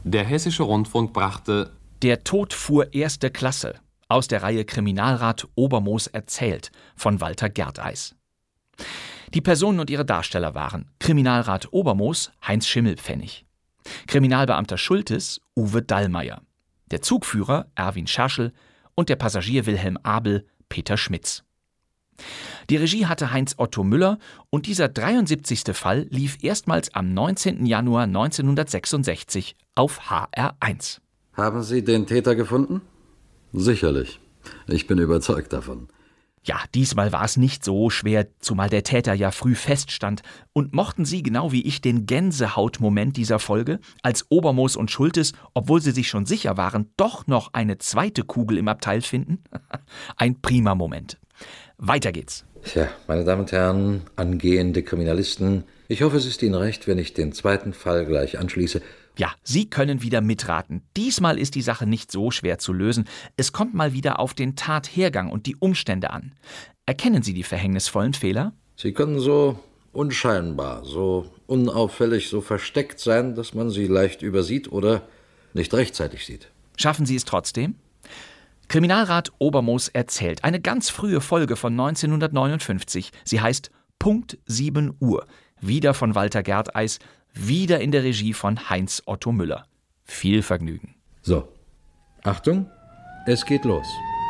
Der Hessische Rundfunk brachte Der Tod fuhr erste Klasse aus der Reihe Kriminalrat Obermoos erzählt von Walter Gerdeis. Die Personen und ihre Darsteller waren Kriminalrat Obermoos Heinz Schimmelpfennig, Kriminalbeamter Schultes Uwe Dallmayr, der Zugführer Erwin Scherschel und der Passagier Wilhelm Abel Peter Schmitz. Die Regie hatte Heinz Otto Müller und dieser 73. Fall lief erstmals am 19. Januar 1966 auf HR1. Haben Sie den Täter gefunden? Sicherlich. Ich bin überzeugt davon. Ja, diesmal war es nicht so schwer, zumal der Täter ja früh feststand. Und mochten Sie genau wie ich den Gänsehautmoment dieser Folge, als Obermoos und Schultes, obwohl sie sich schon sicher waren, doch noch eine zweite Kugel im Abteil finden? Ein prima Moment. Weiter geht's. Tja, meine Damen und Herren, angehende Kriminalisten, ich hoffe, es ist Ihnen recht, wenn ich den zweiten Fall gleich anschließe. Ja, Sie können wieder mitraten. Diesmal ist die Sache nicht so schwer zu lösen. Es kommt mal wieder auf den Tathergang und die Umstände an. Erkennen Sie die verhängnisvollen Fehler? Sie können so unscheinbar, so unauffällig, so versteckt sein, dass man sie leicht übersieht oder nicht rechtzeitig sieht. Schaffen Sie es trotzdem? Kriminalrat Obermoos erzählt, eine ganz frühe Folge von 1959. Sie heißt Punkt 7 Uhr. Wieder von Walter Gerdeis, wieder in der Regie von Heinz Otto Müller. Viel Vergnügen. So, Achtung, es geht los.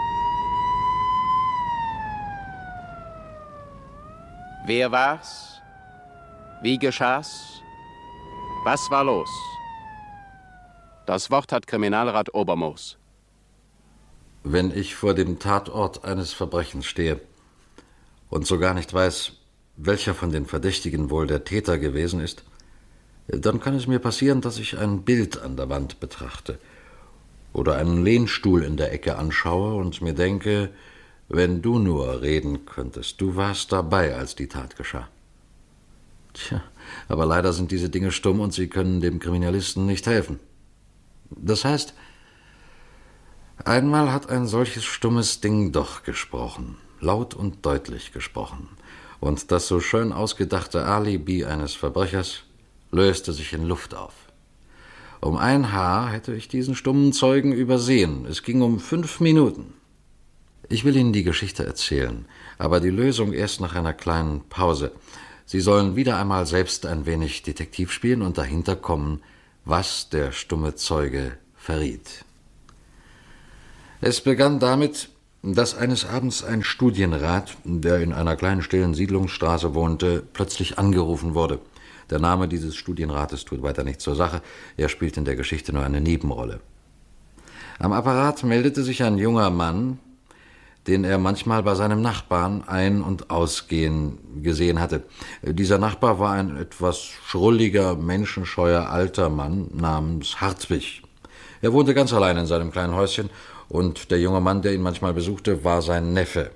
Wer war's? Wie geschah's? Was war los? Das Wort hat Kriminalrat Obermoos. Wenn ich vor dem Tatort eines Verbrechens stehe und so gar nicht weiß, welcher von den Verdächtigen wohl der Täter gewesen ist, dann kann es mir passieren, dass ich ein Bild an der Wand betrachte oder einen Lehnstuhl in der Ecke anschaue und mir denke, wenn du nur reden könntest, du warst dabei, als die Tat geschah. Tja, aber leider sind diese Dinge stumm und sie können dem Kriminalisten nicht helfen. Das heißt, einmal hat ein solches stummes Ding doch gesprochen, laut und deutlich gesprochen. Und das so schön ausgedachte Alibi eines Verbrechers löste sich in Luft auf. Um ein Haar hätte ich diesen stummen Zeugen übersehen. Es ging um 5 Minuten. Ich will Ihnen die Geschichte erzählen, aber die Lösung erst nach einer kleinen Pause. Sie sollen wieder einmal selbst ein wenig Detektiv spielen und dahinter kommen, was der stumme Zeuge verriet. Es begann damit, dass eines Abends ein Studienrat, der in einer kleinen stillen Siedlungsstraße wohnte, plötzlich angerufen wurde. Der Name dieses Studienrates tut weiter nichts zur Sache, er spielt in der Geschichte nur eine Nebenrolle. Am Apparat meldete sich ein junger Mann, den er manchmal bei seinem Nachbarn ein- und ausgehen gesehen hatte. Dieser Nachbar war ein etwas schrulliger, menschenscheuer alter Mann namens Hartwig. Er wohnte ganz allein in seinem kleinen Häuschen und der junge Mann, der ihn manchmal besuchte, war sein Neffe.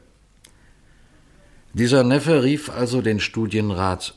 Dieser Neffe rief also den Studienrat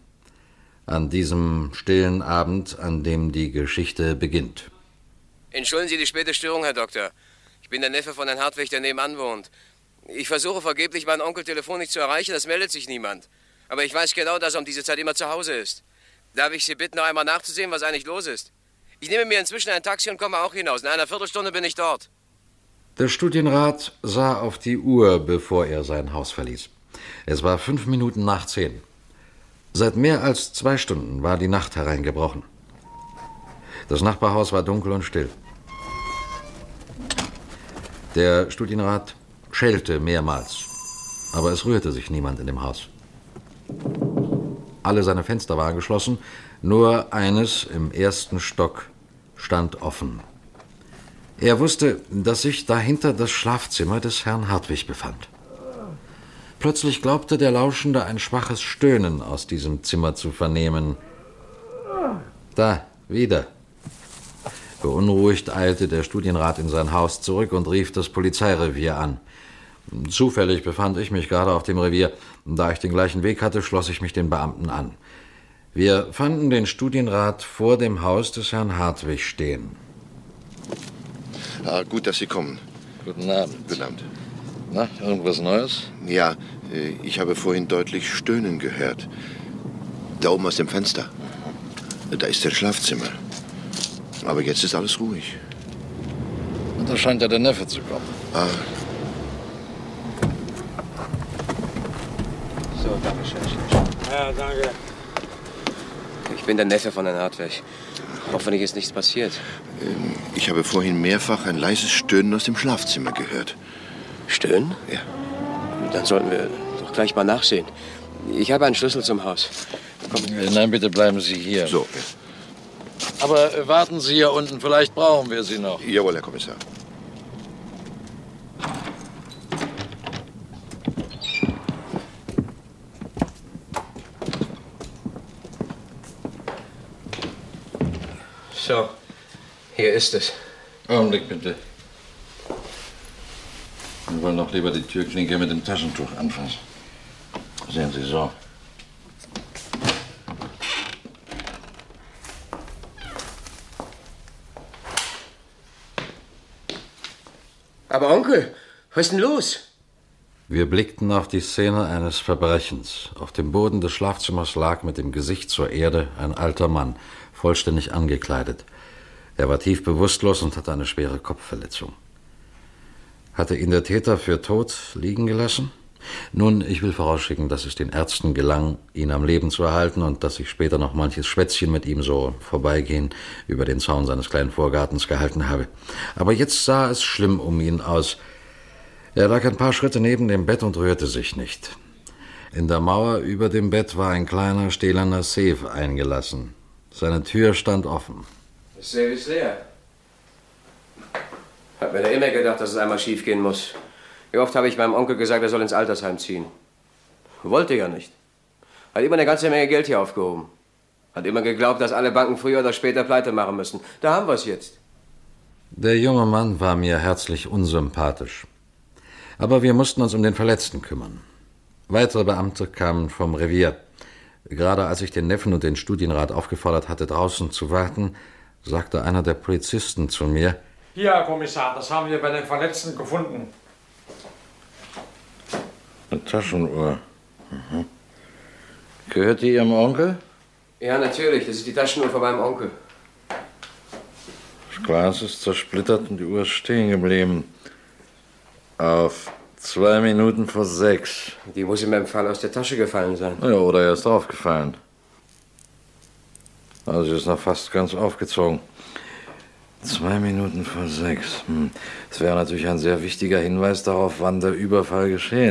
an diesem stillen Abend, an dem die Geschichte beginnt. Entschuldigen Sie die späte Störung, Herr Doktor. Ich bin der Neffe von Herrn Hartwig, der nebenan wohnt. Ich versuche vergeblich, meinen Onkel telefonisch zu erreichen, es meldet sich niemand. Aber ich weiß genau, dass er um diese Zeit immer zu Hause ist. Darf ich Sie bitten, noch einmal nachzusehen, was eigentlich los ist? Ich nehme mir inzwischen ein Taxi und komme auch hinaus. In einer Viertelstunde bin ich dort. Der Studienrat sah auf die Uhr, bevor er sein Haus verließ. Es war 5 Minuten nach 10. Seit mehr als 2 Stunden war die Nacht hereingebrochen. Das Nachbarhaus war dunkel und still. Der Studienrat schellte mehrmals, aber es rührte sich niemand in dem Haus. Alle seine Fenster waren geschlossen, nur eines im 1. Stock stand offen. Er wusste, dass sich dahinter das Schlafzimmer des Herrn Hartwig befand. Plötzlich glaubte der Lauschende ein schwaches Stöhnen aus diesem Zimmer zu vernehmen. Da, wieder. Beunruhigt eilte der Studienrat in sein Haus zurück und rief das Polizeirevier an. Zufällig befand ich mich gerade auf dem Revier. Da ich den gleichen Weg hatte, schloss ich mich den Beamten an. Wir fanden den Studienrat vor dem Haus des Herrn Hartwig stehen. Ah, gut, dass Sie kommen. Guten Abend. Guten Abend. Na, irgendwas Neues? Ja, ich habe vorhin deutlich Stöhnen gehört. Da oben aus dem Fenster. Da ist das Schlafzimmer. Aber jetzt ist alles ruhig. Und da scheint ja der Neffe zu kommen. Ah, So, danke schön. Ja, danke. Ich bin der Neffe von Herrn Hartwig. Hoffentlich ist nichts passiert. ich habe vorhin mehrfach ein leises Stöhnen aus dem Schlafzimmer gehört. Stöhnen? Ja. Dann sollten wir doch gleich mal nachsehen. Ich habe einen Schlüssel zum Haus. Nein, bitte bleiben Sie hier. So, Aber warten Sie hier unten, vielleicht brauchen wir Sie noch. jawohl, Herr Kommissar. So, hier ist es. Augenblick bitte. Wir wollen doch lieber die Türklinke mit dem Taschentuch anfassen. Sehen Sie so. Aber Onkel, was ist denn los? Wir blickten auf die Szene eines Verbrechens. Auf dem Boden des Schlafzimmers lag mit dem Gesicht zur Erde ein alter Mann, vollständig angekleidet. Er war tief bewusstlos und hatte eine schwere Kopfverletzung. Hatte ihn der Täter für tot liegen gelassen? Nun, ich will vorausschicken, dass es den Ärzten gelang, ihn am Leben zu erhalten und dass ich später noch manches Schwätzchen mit ihm so vorbeigehen über den Zaun seines kleinen Vorgartens gehalten habe. Aber jetzt sah es schlimm um ihn aus. Er lag ein paar Schritte neben dem Bett und rührte sich nicht. In der Mauer über dem Bett war ein kleiner stählerner Safe eingelassen. Seine Tür stand offen. Das Safe ist leer. Hab mir da immer gedacht, dass es einmal schief gehen muss. Wie oft habe ich meinem Onkel gesagt, er soll ins Altersheim ziehen. Wollte ja nicht. Hat immer eine ganze Menge Geld hier aufgehoben. Hat immer geglaubt, dass alle Banken früher oder später pleite machen müssen. Da haben wir es jetzt. Der junge Mann war mir herzlich unsympathisch. Aber wir mussten uns um den Verletzten kümmern. Weitere Beamte kamen vom Revier. Gerade als ich den Neffen und den Studienrat aufgefordert hatte, draußen zu warten, sagte einer der Polizisten zu mir: Hier, Herr Kommissar, das haben wir bei den Verletzten gefunden. Eine Taschenuhr. Mhm. Gehört die Ihrem Onkel? Ja, natürlich. Das ist die Taschenuhr von meinem Onkel. Das Glas ist zersplittert und die Uhr ist stehen geblieben. Auf 2 Minuten vor 6. Die muss in meinem Fall aus der Tasche gefallen sein. Ja, oder er ist draufgefallen. Also sie ist noch fast ganz aufgezogen. 2 Minuten vor 6. Das wäre natürlich ein sehr wichtiger Hinweis darauf, wann der Überfall geschehen